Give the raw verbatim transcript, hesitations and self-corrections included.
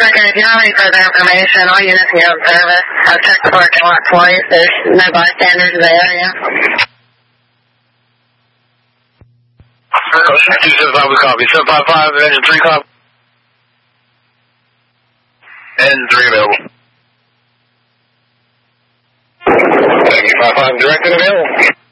Striker, if you don't have any further information, all units in your service, I've checked the parking lot twice. There's no bystanders in the area. two seven five, we copy. seven five five, engine three copy. Engine three available. seven five five, direct and available.